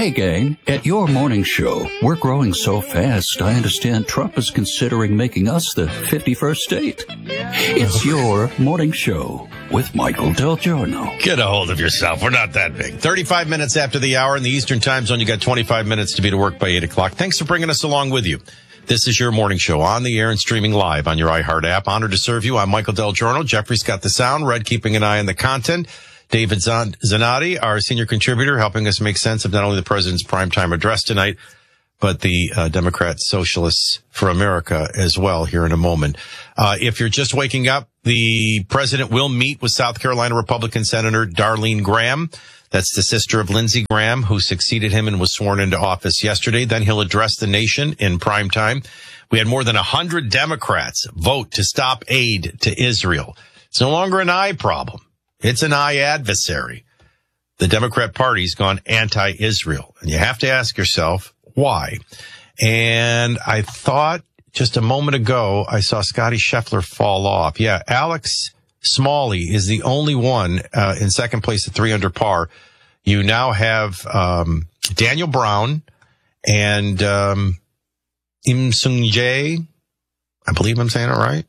Hey, gang, at your morning show, we're growing so fast, I understand Trump is considering making us the 51st state. It's your morning show with Michael Del Giorno. Get a hold of yourself. We're not that big. 35 minutes after the hour in the Eastern time zone. You got 25 minutes to be to work by 8 o'clock. Thanks for bringing us along with you. This is your morning show on the air and streaming live on your iHeart app. Honored to serve you. I'm Michael Del Giorno. Jeffrey's got the sound. Red keeping an eye on the content. David Zanotti, our senior contributor, helping us make sense of not only the president's primetime address tonight, but the Democrats, Socialists for America as well here in a moment. If you're just waking up, the president will meet with South Carolina Republican Senator Darlene Graham. That's the sister of Lindsey Graham, who succeeded him and was sworn into office yesterday. Then he'll address the nation in prime time. We had more than 100 Democrats vote to stop aid to Israel. It's no longer an I problem. It's an I adversary. The Democrat Party's gone anti-Israel. And you have to ask yourself, why? And I thought just a moment ago, I saw Scotty Scheffler fall off. Yeah, Alex Smalley is the only one in second place at 3 under par. You now have Daniel Brown and Im Sung Jae. I believe I'm saying it right.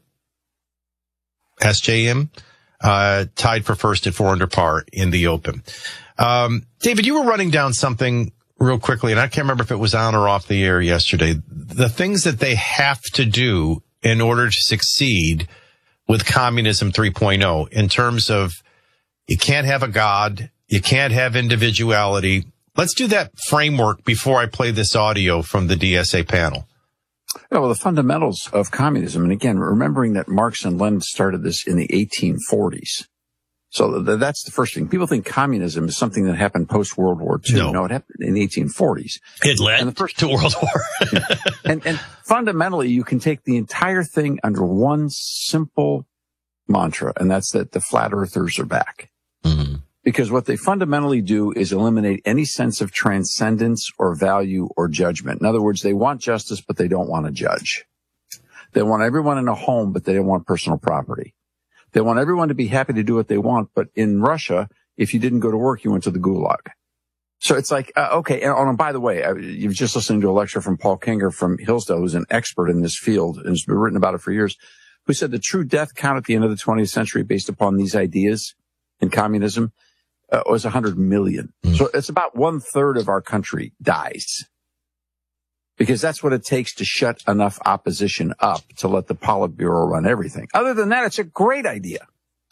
SJM. Tied for first at 4 under par in the Open. David, you were running down something real quickly, and I can't remember if it was on or off the air yesterday. The things that they have to do in order to succeed with Communism 3.0 in terms of you can't have a God, you can't have individuality. Let's do that framework before I play this audio from the DSA panel. Yeah, well, the fundamentals of communism, and again, remembering that Marx and Lenin started this in the 1840s. So that's the first thing. People think communism is something that happened post-World War II. No, it happened in the 1840s. It led to World War. and fundamentally, you can take the entire thing under one simple mantra, and that's that the flat earthers are back. Mm-hmm. Because what they fundamentally do is eliminate any sense of transcendence or value or judgment. In other words, they want justice, but they don't want to judge. They want everyone in a home, but they don't want personal property. They want everyone to be happy to do what they want, but in Russia, if you didn't go to work, you went to the gulag. So it's like, okay, and by the way, you've just listened to a lecture from Paul Kenger from Hillsdale, who's an expert in this field and has been written about it for years, who said the true death count at the end of the 20th century based upon these ideas in communism was 100 million. So it's about 1/3 of our country dies. Because that's what it takes to shut enough opposition up to let the Politburo run everything. Other than that, it's a great idea.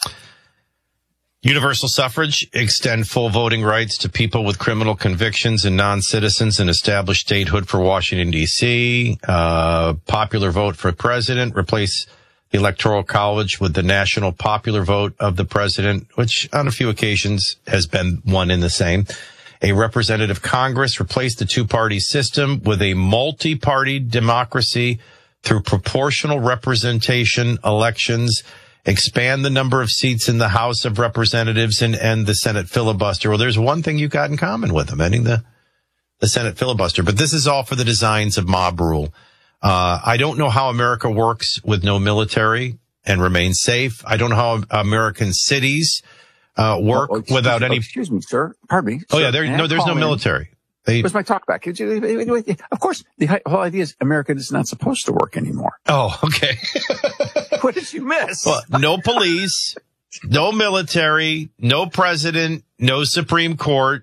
Universal suffrage, extend full voting rights to people with criminal convictions and non-citizens and establish statehood for Washington, D.C. Popular vote for president, replace the Electoral College with the national popular vote of the president, which on a few occasions has been one and the same. A representative Congress, replace the two-party system with a multi-party democracy through proportional representation elections, expand the number of seats in the House of Representatives and end the Senate filibuster. Well, there's one thing you've got in common with them, ending the Senate filibuster. But this is all for the designs of mob rule. I don't know how America works with no military and remains safe. I don't know how American cities work without any. Excuse me, sir. Pardon me. Oh, yeah. There's no military. Where's my talk back? Of course, the whole idea is America is not supposed to work anymore. Oh, okay. What did you miss? Well, no police, no military, no president, no Supreme Court,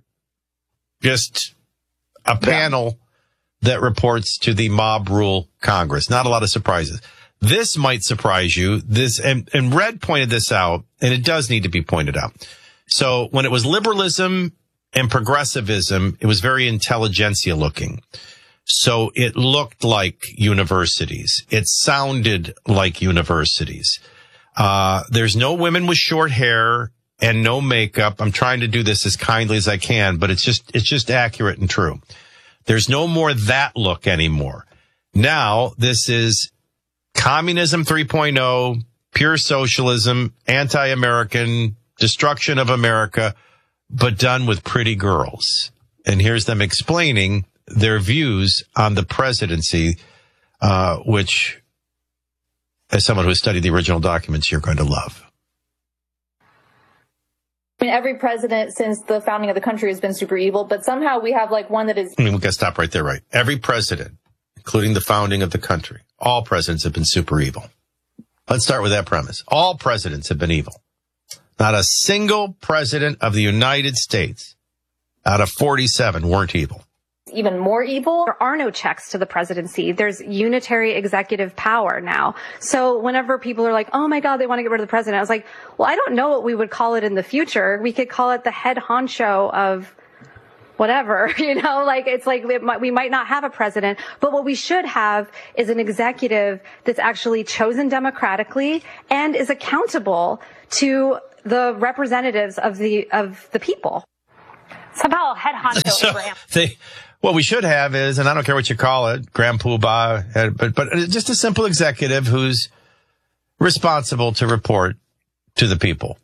just a panel that reports to the mob rule Congress. Not a lot of surprises. This might surprise you. And Red pointed this out, and it does need to be pointed out. So when it was liberalism and progressivism, it was very intelligentsia looking. So it looked like universities. It sounded like universities. There's no women with short hair and no makeup. I'm trying to do this as kindly as I can, but it's just accurate and true. There's no more that look anymore. Now, this is communism 3.0, pure socialism, anti-American, destruction of America, but done with pretty girls. And here's them explaining their views on the presidency, which, as someone who has studied the original documents, you're going to love. I mean, every president since the founding of the country has been super evil, but somehow we have like one that is... I mean, we got to stop right there, right? Every president, including the founding of the country, all presidents have been super evil. Let's start with that premise. All presidents have been evil. Not a single president of the United States out of 47 weren't evil. Even more evil. There are no checks to the presidency. There's unitary executive power now. So whenever people are like, oh my God, they want to get rid of the president, I was like, well, I don't know what we would call it in the future. We could call it the head honcho of whatever, it's like we might not have a president, but what we should have is an executive that's actually chosen democratically and is accountable to the representatives of the people. Somehow head honcho Abraham. What we should have is, and I don't care what you call it, Grand Poobah, but just a simple executive who's responsible to report to the people.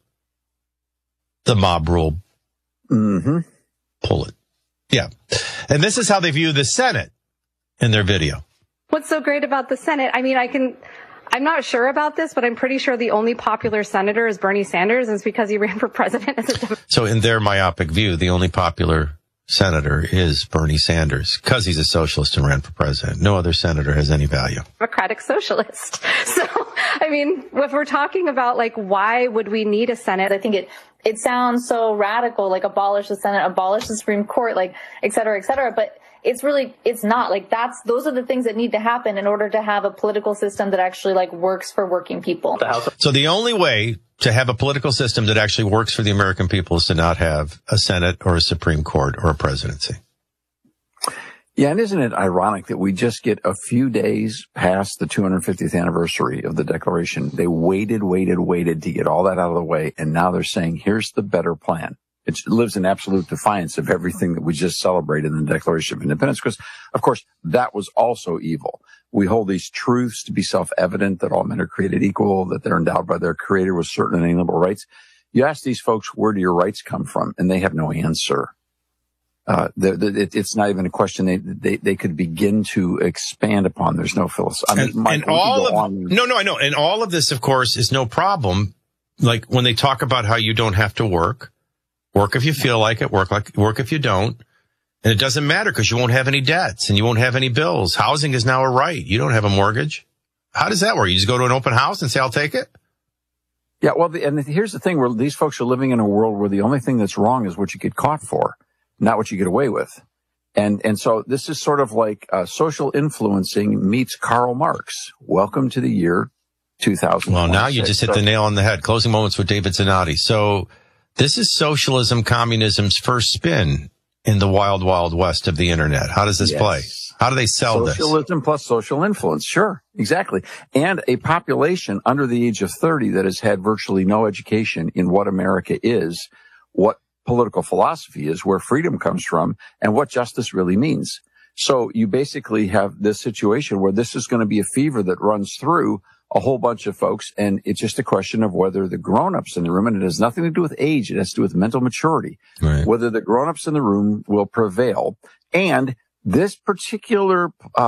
The mob rule. Mm-hmm. Pull it. Yeah. And this is how they view the Senate in their video. What's so great about the Senate? I mean, I'm not sure about this, but I'm pretty sure the only popular senator is Bernie Sanders, and it's because he ran for president as a Democrat. So in their myopic view, the only popular senator is Bernie Sanders because he's a socialist and ran for president. No other senator has any value. Democratic socialist. So, I mean, if we're talking about like, why would we need a Senate? I think it sounds so radical, like abolish the Senate, abolish the Supreme Court, like et cetera, but it's not like those are the things that need to happen in order to have a political system that actually like works for working people. So the only way to have a political system that actually works for the American people is to not have a Senate or a Supreme Court or a presidency. Yeah, and isn't it ironic that we just get a few days past the 250th anniversary of the Declaration? They waited to get all that out of the way, and now they're saying, here's the better plan. It lives in absolute defiance of everything that we just celebrated in the Declaration of Independence, because, of course, that was also evil. We hold these truths to be self-evident, that all men are created equal, that they're endowed by their Creator with certain inalienable rights. You ask these folks, where do your rights come from? And they have no answer. It's not even a question they could begin to expand upon. There's no philosophy. I know. And all of this, of course, is no problem. Like when they talk about how you don't have to work if you feel like it, work if you don't. And it doesn't matter because you won't have any debts and you won't have any bills. Housing is now a right. You don't have a mortgage. How does that work? You just go to an open house and say, I'll take it? Yeah, well, here's the thing, where these folks are living in a world where the only thing that's wrong is what you get caught for, not what you get away with. And so this is sort of like social influencing meets Karl Marx. Welcome to the year 2000. Well, now you just hit the nail on the head. Closing moments with David Zanotti. So this is socialism, communism's first spin in the wild, wild west of the internet. How does this play? How do they sell this? Socialism plus social influence. Sure, exactly. And a population under the age of 30 that has had virtually no education in what America is, what political philosophy is, where freedom comes from, and what justice really means. So you basically have this situation where this is going to be a fever that runs through a whole bunch of folks, and it's just a question of whether the grown-ups in the room, and it has nothing to do with age, it has to do with mental maturity, right, whether the grown-ups in the room will prevail. And this particular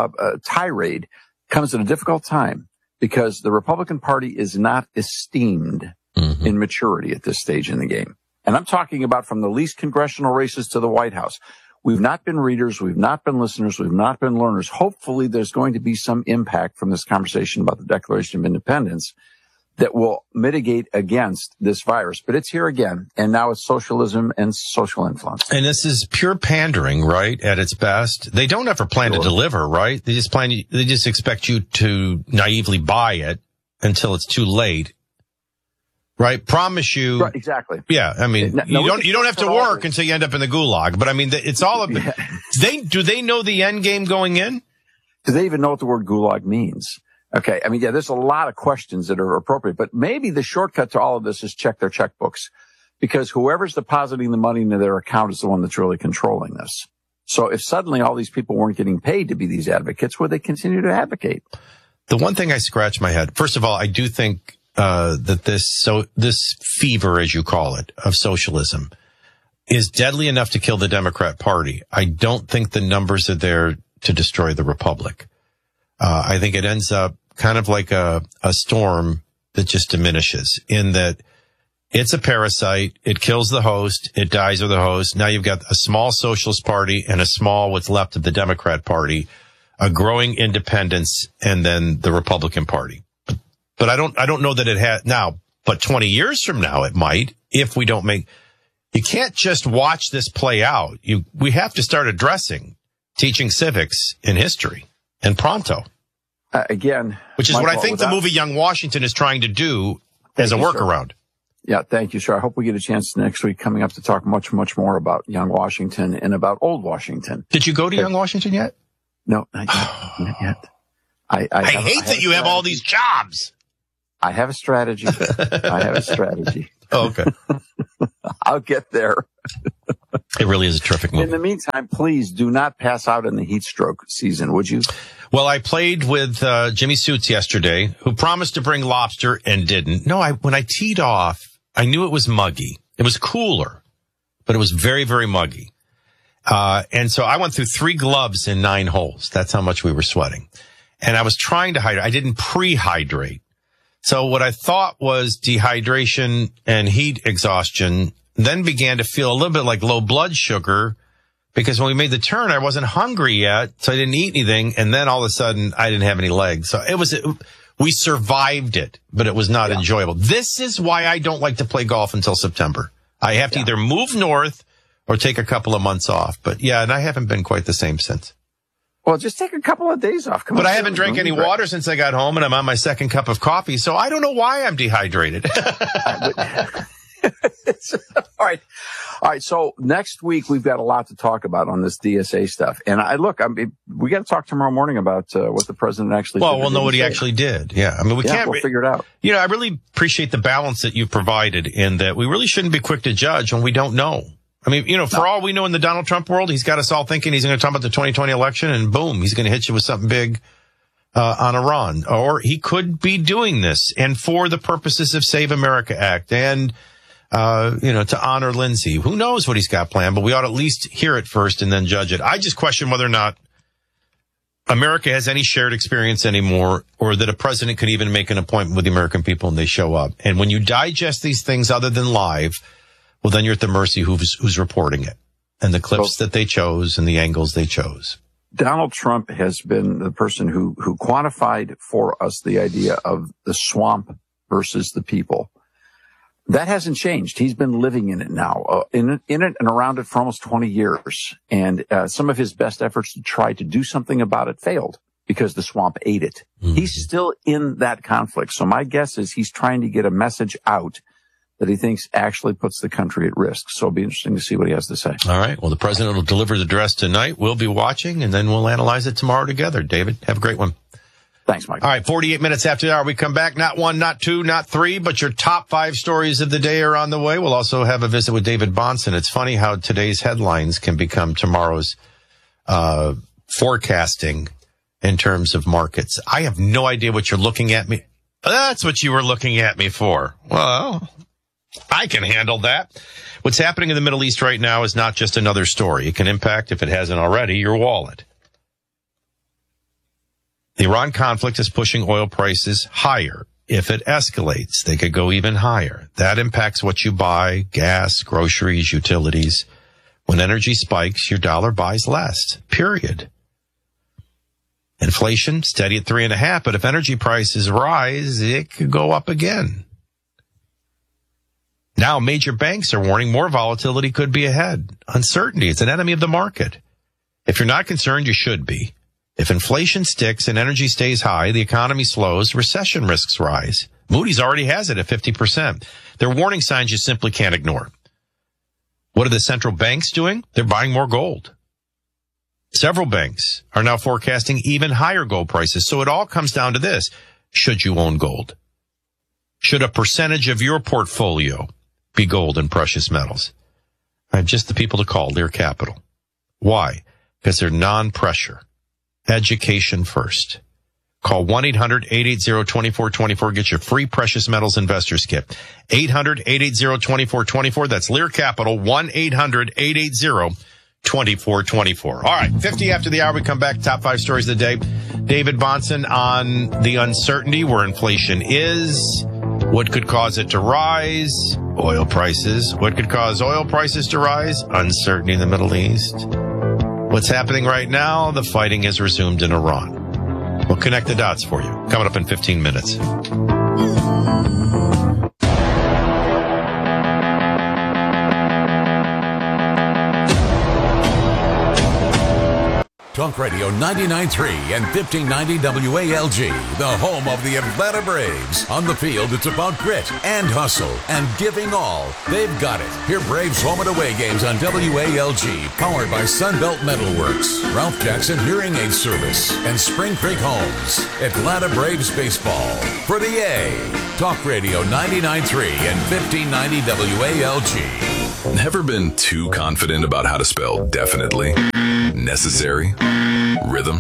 tirade comes at a difficult time because the Republican Party is not esteemed in maturity at this stage in the game. And I'm talking about from the least congressional races to the White House. We've not been readers. We've not been listeners. We've not been learners. Hopefully there's going to be some impact from this conversation about the Declaration of Independence that will mitigate against this virus. But it's here again, and now it's socialism and social influence. And this is pure pandering, right, at its best. They don't ever plan to deliver, right? They just expect you to naively buy it until it's too late. Right? Promise you. Right, exactly. Yeah. I mean, you don't have to work until you end up in the gulag. But I mean, it's all of it. Do they know the end game going in? Do they even know what the word gulag means? Okay. I mean, yeah, there's a lot of questions that are appropriate, but maybe the shortcut to all of this is check their checkbooks, because whoever's depositing the money into their account is the one that's really controlling this. So if suddenly all these people weren't getting paid to be these advocates, would they continue to advocate? The one thing I scratch my head, first of all, I do think that this fever, as you call it, of socialism is deadly enough to kill the Democrat Party. I don't think the numbers are there to destroy the Republic. I think it ends up kind of like a storm that just diminishes, in that It's a parasite. It kills the host. It dies with the host. Now you've got a small Socialist Party and a small what's left of the Democrat Party, a growing independence, and then the Republican Party. But I don't know that it has now, but 20 years from now it might, if we don't make, you can't just watch this play out. We have to start teaching civics and history and pronto. Again, which is what I think the movie Young Washington is trying to do as a workaround. Yeah, thank you, sir. I hope we get a chance next week coming up to talk much, much more about Young Washington and about Old Washington. Did you go to Young Washington yet? No, not yet. Not yet. I hate that you have all these jobs. I have a strategy. Oh, okay. I'll get there. It really is a terrific movie. In the meantime, please do not pass out in the heat stroke season, would you? Well, I played with Jimmy Suits yesterday, who promised to bring lobster and didn't. No, when I teed off, I knew it was muggy. It was cooler, but it was very, very muggy. And so I went through 3 gloves in 9 holes. That's how much we were sweating. And I was trying to hydrate. I didn't pre-hydrate. So what I thought was dehydration and heat exhaustion then began to feel a little bit like low blood sugar, because when we made the turn, I wasn't hungry yet, so I didn't eat anything. And then all of a sudden I didn't have any legs. So we survived it, but it was not enjoyable. This is why I don't like to play golf until September. I have to either move north or take a couple of months off. But yeah, and I haven't been quite the same since. Well, just take a couple of days off. But I haven't drank any water since I got home, and I'm on my 2nd cup of coffee, so I don't know why I'm dehydrated. All right. So next week we've got a lot to talk about on this DSA stuff. And we got to talk tomorrow morning about what the president actually did. Well, we'll know what he actually did. Yeah. I mean, we'll figure it out. You know, I really appreciate the balance that you provided in that we really shouldn't be quick to judge when we don't know. I mean, you know, for all we know in the Donald Trump world, he's got us all thinking he's going to talk about the 2020 election, and boom, he's going to hit you with something big on Iran. Or he could be doing this and for the purposes of Save America Act and to honor Lindsay. Who knows what he's got planned, but we ought to at least hear it first and then judge it. I just question whether or not America has any shared experience anymore, or that a president can even make an appointment with the American people and they show up. And when you digest these things other than live, well, then you're at the mercy who's reporting it and the clips that they chose and the angles they chose. Donald Trump has been the person who quantified for us the idea of the swamp versus the people. That hasn't changed. He's been living in it now, in it and around it for almost 20 years. And some of his best efforts to try to do something about it failed because the swamp ate it. Mm-hmm. He's still in that conflict. So my guess is he's trying to get a message out that he thinks actually puts the country at risk. So it'll be interesting to see what he has to say. All right. Well, the president will deliver the address tonight. We'll be watching, and then we'll analyze it tomorrow together. David, have a great one. Thanks, Mike. All right, 48 minutes after the hour, we come back. Not 1, not 2, not 3, but your top 5 stories of the day are on the way. We'll also have a visit with David Bahnsen. It's funny how today's headlines can become tomorrow's forecasting in terms of markets. I have no idea what you're looking at me. That's what you were looking at me for. Well, I can handle that. What's happening in the Middle East right now is not just another story. It can impact, if it hasn't already, your wallet. The Iran conflict is pushing oil prices higher. If it escalates, they could go even higher. That impacts what you buy, gas, groceries, utilities. When energy spikes, your dollar buys less, period. Inflation, steady at 3.5%, but if energy prices rise, it could go up again. Now, major banks are warning more volatility could be ahead. Uncertainty, it's an enemy of the market. If you're not concerned, you should be. If inflation sticks and energy stays high, the economy slows, recession risks rise. Moody's already has it at 50%. They're warning signs you simply can't ignore. What are the central banks doing? They're buying more gold. Several banks are now forecasting even higher gold prices. So it all comes down to this. Should you own gold? Should a percentage of your portfolio be gold and precious metals? I have just the people to call, Lear Capital. Why? Because they're non-pressure. Education first. Call 1-800-880-2424. Get your free precious metals investors kit. 800-880-2424. That's Lear Capital. 1-800-880-2424. All right. 50 after the hour. We come back. Top 5 stories of the day. David Bahnsen on the uncertainty where inflation is, what could cause it to rise, Oil prices. What could cause oil prices to rise? Uncertainty in the Middle East. What's happening right now? The fighting has resumed in Iran. We'll connect the dots for you. Coming up in 15 minutes. Talk Radio 99.3 and 1590 WALG, the home of the Atlanta Braves. On the field, it's about grit and hustle and giving all. They've got it. Hear Braves home and away games on WALG, powered by Sunbelt Metalworks, Ralph Jackson Hearing Aid Service, and Spring Creek Homes. Atlanta Braves baseball for the A. Talk Radio 99.3 and 1590 WALG. Never been too confident about how to spell definitely? Necessary? Rhythm?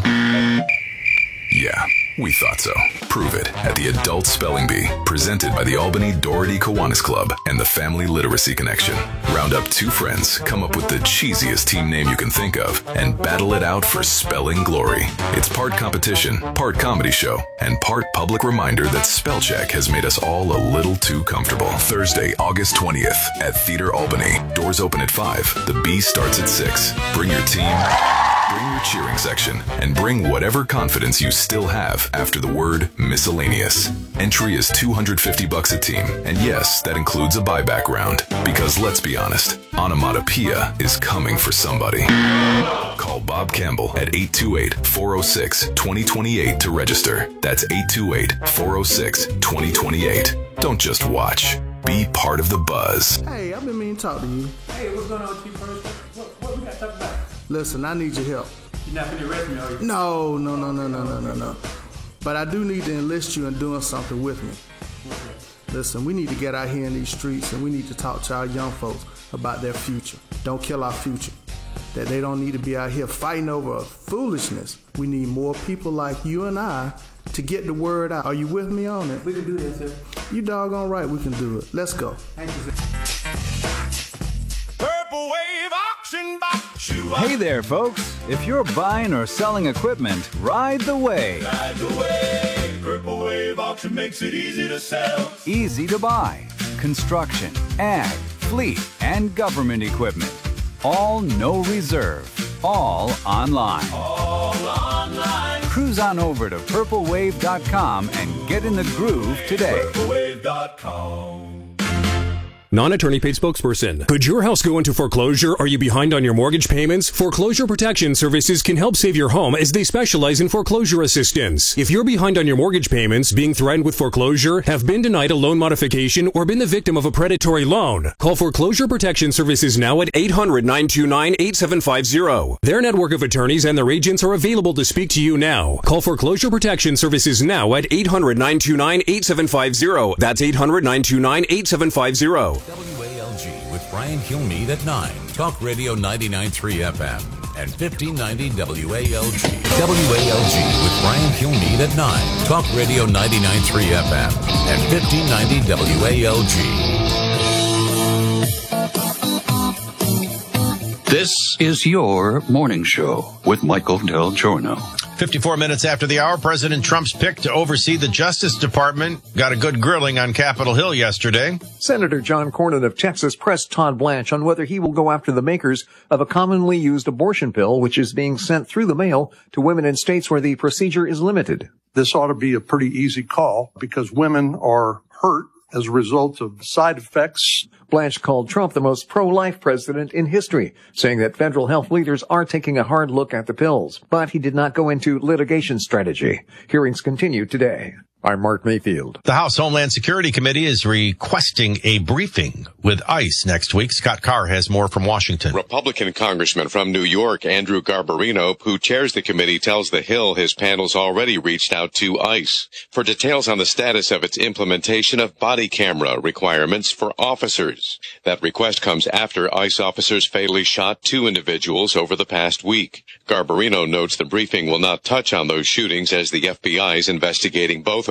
Yeah, we thought so. Prove it at the Adult Spelling Bee, presented by the Albany Doherty Kiwanis Club and the Family Literacy Connection. Round up two friends, come up with the cheesiest team name you can think of, and battle it out for spelling glory. It's part competition, part comedy show, and part public reminder that spell check has made us all a little too comfortable. Thursday, August 20th at Theater Albany. Doors open at 5. The Bee starts at 6. Bring your team, bring your cheering section, and bring whatever confidence you still have after the word miscellaneous. Entry is $250 a team, and yes, that includes a buyback round. Because let's be honest, onomatopoeia is coming for somebody. Call Bob Campbell at 828-406-2028 to register. That's 828-406-2028. Don't just watch. Be part of the buzz. Hey, I've been meaning to talk to you. Hey, what's going on with you first? What we got to talk about? Listen, I need your help. You're not going to arrest me, are you? No. But I do need to enlist you in doing something with me. Listen, we need to get out here in these streets and we need to talk to our young folks about their future. Don't kill our future. That they don't need to be out here fighting over foolishness. We need more people like you and I to get the word out. Are you with me on it? We can do that, sir. You doggone right we can do it. Let's go. Thank you, sir. Purple Wave Auction Box. Hey there, folks. If you're buying or selling equipment, ride the wave. Ride the wave. Purple Wave Auction makes it easy to sell. Easy to buy. Construction, ag, fleet, and government equipment. All no reserve. All online. All online. Cruise on over to purplewave.com and get in the groove today. Purplewave.com. Non-attorney paid spokesperson. Could your house go into foreclosure? Are you behind on your mortgage payments? Foreclosure Protection Services can help save your home as they specialize in foreclosure assistance. If you're behind on your mortgage payments, being threatened with foreclosure, have been denied a loan modification, or been the victim of a predatory loan, call Foreclosure Protection Services now at 800-929-8750. Their network of attorneys and their agents are available to speak to you now. Call Foreclosure Protection Services now at 800-929-8750. That's 800-929-8750. WALG with Brian Kilmeade at 9. Talk Radio 99.3 FM and 1590 WALG. WALG with Brian Kilmeade at 9. Talk Radio 99.3 FM and 1590 WALG. This is your morning show with Michael Del Giorno. 54 minutes after the hour, President Trump's pick to oversee the Justice Department got a good grilling on Capitol Hill yesterday. Senator John Cornyn of Texas pressed Todd Blanche on whether he will go after the makers of a commonly used abortion pill, which is being sent through the mail to women in states where the procedure is limited. This ought to be a pretty easy call because women are hurt as a result of side effects. Blanche called Trump the most pro-life president in history, saying that federal health leaders are taking a hard look at the pills. But he did not go into litigation strategy. Hearings continue today. I'm Mark Mayfield. The House Homeland Security Committee is requesting a briefing with ICE next week. Scott Carr has more from Washington. Republican Congressman from New York, Andrew Garbarino, who chairs the committee, tells The Hill his panel's already reached out to ICE for details on the status of its implementation of body camera requirements for officers. That request comes after ICE officers fatally shot 2 individuals over the past week. Garbarino notes the briefing will not touch on those shootings as the FBI is investigating both of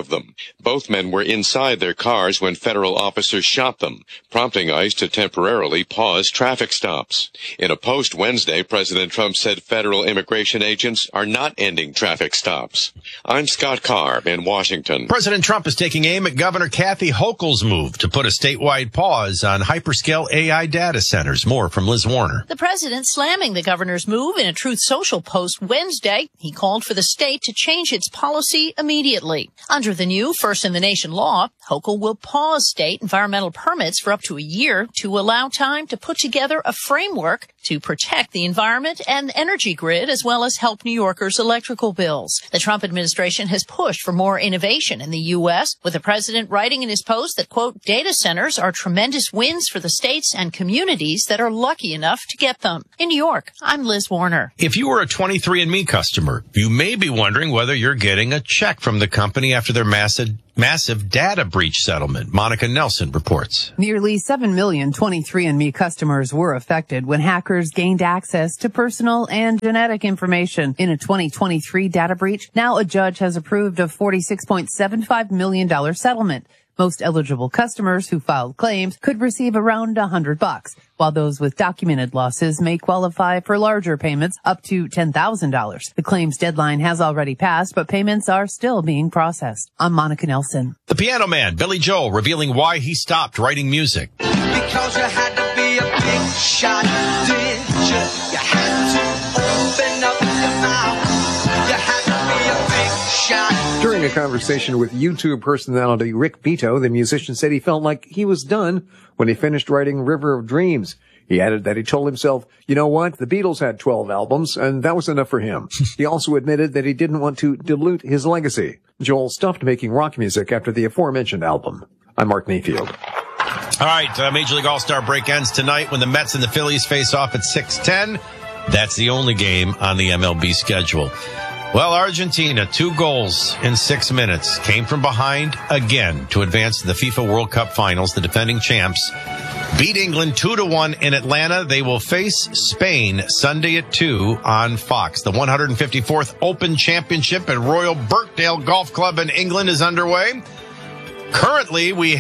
of them. Both men were inside their cars when federal officers shot them, prompting ICE to temporarily pause traffic stops. In a post Wednesday, President Trump said federal immigration agents are not ending traffic stops. I'm Scott Carr in Washington. President Trump is taking aim at Governor Kathy Hochul's move to put a statewide pause on hyperscale AI data centers. More from Liz Warner. The president slamming the governor's move in a Truth Social post Wednesday. He called for the state to change its policy immediately. Under the new first-in-the-nation law, Hochul will pause state environmental permits for up to a year to allow time to put together a framework to protect the environment and energy grid, as well as help New Yorkers' electrical bills. The Trump administration has pushed for more innovation in the U.S., with the president writing in his post that, quote, data centers are tremendous wins for the states and communities that are lucky enough to get them. In New York, I'm Liz Warner. If you were a 23andMe customer, you may be wondering whether you're getting a check from the company after their massive data breach settlement. Monica Nelson reports. Nearly 7 million 23andMe customers were affected when hackers gained access to personal and genetic information in a 2023 data breach. Now a judge has approved a $46.75 million settlement. Most eligible customers who filed claims could receive around $100, while those with documented losses may qualify for larger payments up to $10,000. The claims deadline has already passed, but payments are still being processed. I'm Monica Nelson. The Piano Man, Billy Joel, revealing why he stopped writing music. Because you had to be a big shot, did you? You had to open up your mouth. You had to be a big shot. During a conversation with YouTube personality Rick Beato, the musician said he felt like he was done when he finished writing River of Dreams. He added that he told himself, you know what, the Beatles had 12 albums, and that was enough for him. He also admitted that he didn't want to dilute his legacy. Joel stopped making rock music after the aforementioned album. I'm Mark Mayfield. All right, Major League All-Star break ends tonight when the Mets and the Phillies face off at 6:10. That's the only game on the MLB schedule. Well, Argentina, 2 goals in 6 minutes, came from behind again to advance to the FIFA World Cup Finals. The defending champs beat England 2-1 in Atlanta. They will face Spain Sunday at 2 on Fox. The 154th Open Championship at Royal Birkdale Golf Club in England is underway. Currently, we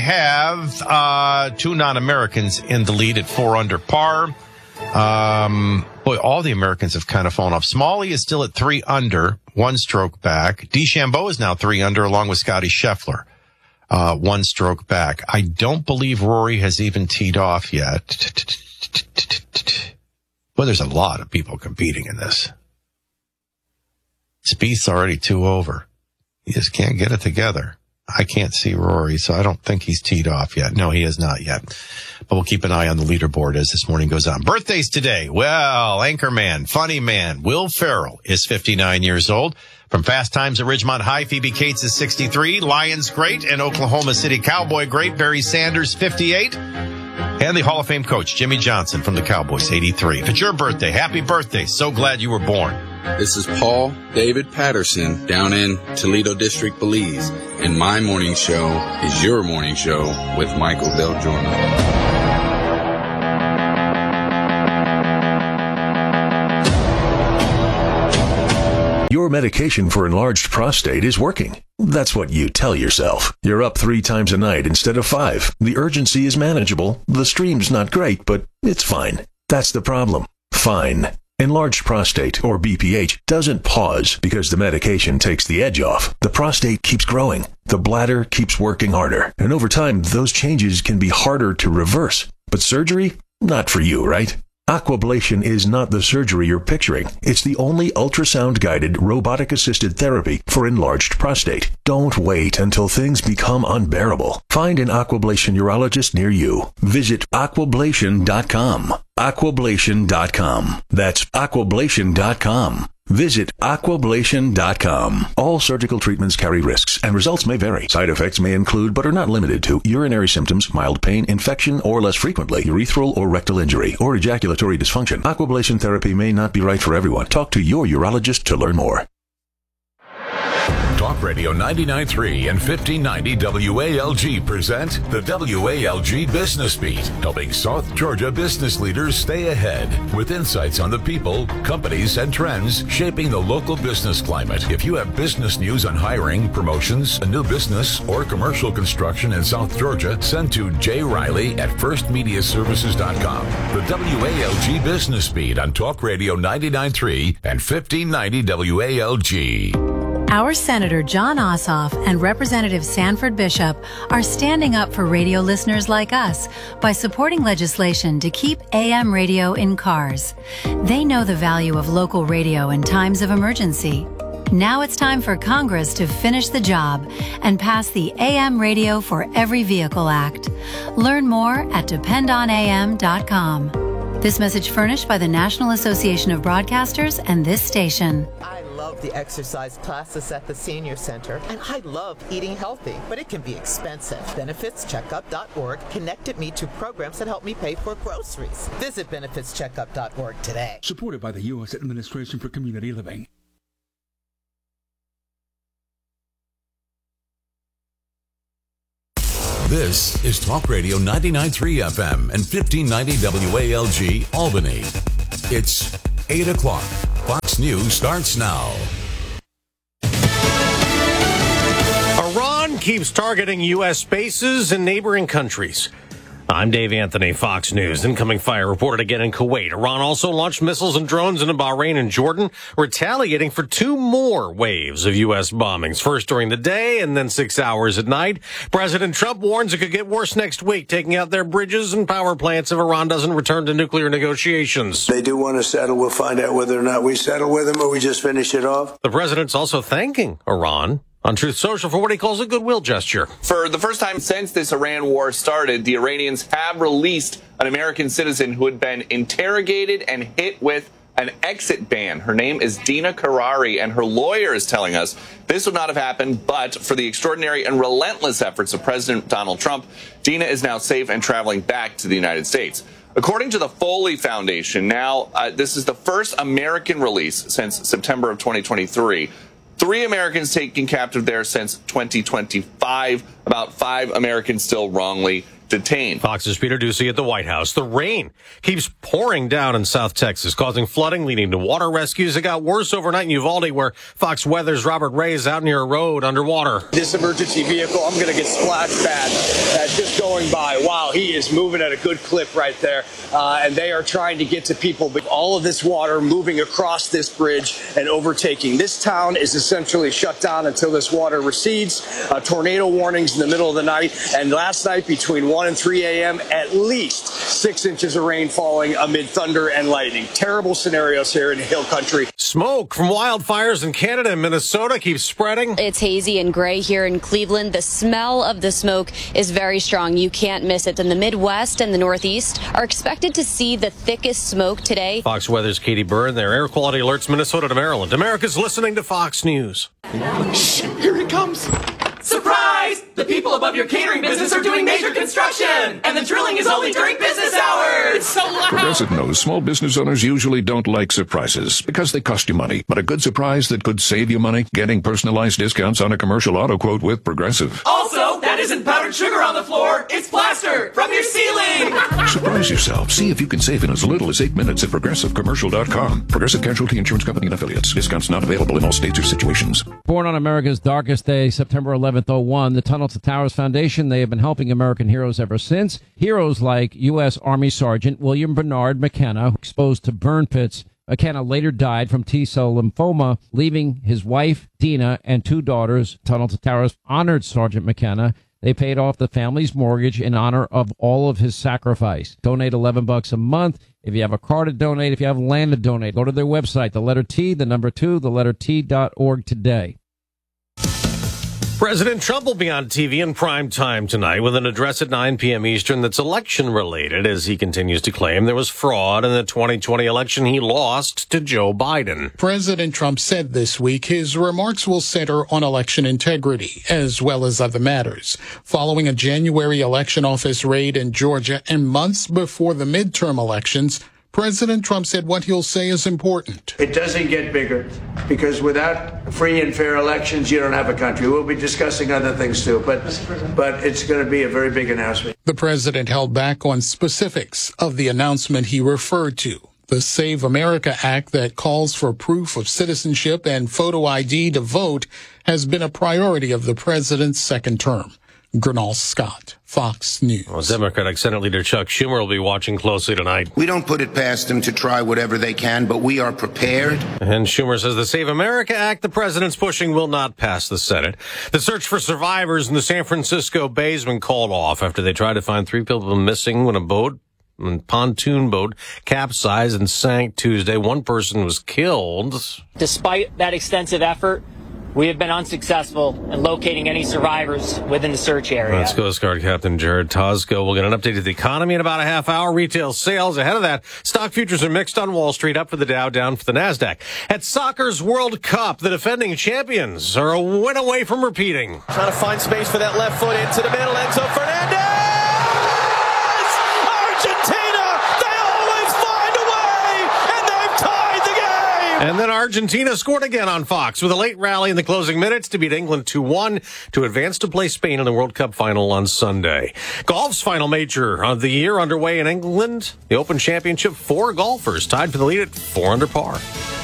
have 2 non-Americans in the lead at 4 under par. Boy, all the Americans have kind of fallen off. Smalley is still at 3 under, 1 stroke back. DeChambeau is now 3 under, along with Scotty Scheffler, 1 stroke back. I don't believe Rory has even teed off yet. Well, there's a lot of people competing in this. Spieth's already 2 over. He just can't get it together. I can't see Rory, so I don't think he's teed off yet. No, he is not yet. But we'll keep an eye on the leaderboard as this morning goes on. Birthdays today. Well, Anchorman, Funny Man, Will Ferrell is 59 years old. From Fast Times at Ridgemont High, Phoebe Cates is 63. Lions great and Oklahoma City Cowboy great, Barry Sanders, 58. And the Hall of Fame coach, Jimmy Johnson from the Cowboys, 83. If it's your birthday, happy birthday. So glad you were born. This is Paul David Patterson down in Toledo District, Belize. And my morning show is your morning show with Michael Del Giorno. Your medication for enlarged prostate is working. That's what you tell yourself. You're up 3 times a night instead of 5. The urgency is manageable. The stream's not great, but it's fine. That's the problem. Fine. Enlarged prostate, or BPH, doesn't pause because the medication takes the edge off. The prostate keeps growing. The bladder keeps working harder. And over time, those changes can be harder to reverse. But surgery? Not for you, right? Aquablation is not the surgery you're picturing. It's the only ultrasound-guided, robotic-assisted therapy for enlarged prostate. Don't wait until things become unbearable. Find an Aquablation urologist near you. Visit aquablation.com. Aquablation.com. That's aquablation.com. Visit aquablation.com. All surgical treatments carry risks, and results may vary. Side effects may include, but are not limited to, urinary symptoms, mild pain, infection, or less frequently, urethral or rectal injury, or ejaculatory dysfunction. Aquablation therapy may not be right for everyone. Talk to your urologist to learn more. Talk Talk Radio 99.3 and 1590 WALG present the WALG Business Beat, helping South Georgia business leaders stay ahead with insights on the people, companies, and trends shaping the local business climate. If you have business news on hiring, promotions, a new business, or commercial construction in South Georgia, send to Jay Riley at firstmediaservices.com. The WALG Business Beat on Talk Radio 99.3 and 1590 WALG. Our Senator John Ossoff and Representative Sanford Bishop are standing up for radio listeners like us by supporting legislation to keep AM radio in cars. They know the value of local radio in times of emergency. Now it's time for Congress to finish the job and pass the AM Radio for Every Vehicle Act. Learn more at dependonam.com. This message furnished by the National Association of Broadcasters and this station. I love the exercise classes at the Senior Center, and I love eating healthy, but it can be expensive. BenefitsCheckup.org connected me to programs that help me pay for groceries. Visit BenefitsCheckup.org today. Supported by the U.S. Administration for Community Living. This is Talk Radio 99.3 FM and 1590 WALG Albany. It's 8 o'clock. Fox News starts now. Iran keeps targeting U.S. bases in neighboring countries. I'm Dave Anthony, Fox News. Incoming fire reported again in Kuwait. Iran also launched missiles and drones into Bahrain and Jordan, retaliating for 2 more waves of U.S. bombings, first during the day and then 6 hours at night. President Trump warns it could get worse next week, taking out their bridges and power plants if Iran doesn't return to nuclear negotiations. They do want to settle. We'll find out whether or not we settle with them or we just finish it off. The president's also thanking Iran on Truth Social for what he calls a goodwill gesture. For the first time since this Iran war started, the Iranians have released an American citizen who had been interrogated and hit with an exit ban. Her name is Dina Karari, and her lawyer is telling us this would not have happened but for the extraordinary and relentless efforts of President Donald Trump. Dina is now safe and traveling back to the United States. According to the Foley Foundation, now this is the first American release since September of 2023. 3 Americans taken captive there since 2025. About 5 Americans still wrongly detained. Fox's Peter Doocy at the White House. The rain keeps pouring down in South Texas, causing flooding, leading to water rescues. It got worse overnight in Uvalde, where Fox Weather's Robert Ray is out near a road underwater. This emergency vehicle, I'm going to get splashed bad just going by. Wow, he is moving at a good clip right there. And they are trying to get to people. But all of this water moving across this bridge and overtaking. This town is essentially shut down until this water recedes. Tornado warnings in the middle of the night. And last night between 1 and 3 a.m., at least 6 inches of rain falling amid thunder and lightning. Terrible scenarios here in Hill Country. Smoke from wildfires in Canada and Minnesota keeps spreading. It's hazy and gray here in Cleveland. The smell of the smoke is very strong. You can't miss it. And the Midwest and the Northeast are expected to see the thickest smoke today. Fox Weather's Katie Byrne. Their air quality alerts Minnesota to Maryland. America's listening to Fox News. Shh, here it comes. Surprise! The people above your catering business are doing major construction, and the drilling is only during business hours. So loud. Progressive knows small business owners usually don't like surprises because they cost you money. But a good surprise that could save you money? Getting personalized discounts on a commercial auto quote with Progressive. Also, that isn't powdered sugar on the floor. It's plaster from your ceiling. Surprise yourself. See if you can save in as little as 8 minutes at ProgressiveCommercial.com. Progressive Casualty Insurance Company and Affiliates. Discounts not available in all states or situations. Born on America's darkest day, September 11th, 2001, the Tunnel to Towers Foundation, they have been helping American heroes ever since. Heroes like U.S. Army Sergeant William Bernard McKenna, exposed to burn pits. McKenna later died from T-cell lymphoma, leaving his wife, Dina, and 2 daughters. Tunnel to Towers honored Sergeant McKenna. They paid off the family's mortgage in honor of all of his sacrifice. Donate $11 a month. If you have a car to donate, if you have land to donate, go to their website, the letter T, the number 2, the letter T.org today. President Trump will be on TV in prime time tonight with an address at 9 p.m. Eastern that's election-related, as he continues to claim there was fraud in the 2020 election he lost to Joe Biden. President Trump said this week his remarks will center on election integrity, as well as other matters. Following a January election office raid in Georgia and months before the midterm elections, President Trump said what he'll say is important. It doesn't get bigger because without free and fair elections, you don't have a country. We'll be discussing other things too, but it's going to be a very big announcement. The president held back on specifics of the announcement he referred to. The Save America Act that calls for proof of citizenship and photo ID to vote has been a priority of the president's second term. Gernal Scott, Fox News. Well, Democratic Senate Leader Chuck Schumer will be watching closely tonight. We don't put it past them to try whatever they can, but we are prepared. And Schumer says the Save America Act the president's pushing will not pass the Senate. The search for survivors in the San Francisco Bay has been called off after they tried to find 3 people missing when a pontoon boat capsized and sank Tuesday. One person was killed. Despite that extensive effort, we have been unsuccessful in locating any survivors within the search area. That's Coast Guard Captain Jared Tosco. We'll get an update of the economy in about a half hour. Retail sales ahead of that. Stock futures are mixed on Wall Street, up for the Dow, down for the NASDAQ. At soccer's World Cup, the defending champions are a win away from repeating. Trying to find space for that left foot into the middle. Enzo Fernandez! And then Argentina scored again on Fox with a late rally in the closing minutes to beat England 2-1 to advance to play Spain in the World Cup final on Sunday. Golf's final major of the year underway in England. The Open Championship, 4 golfers tied for the lead at 4 under par.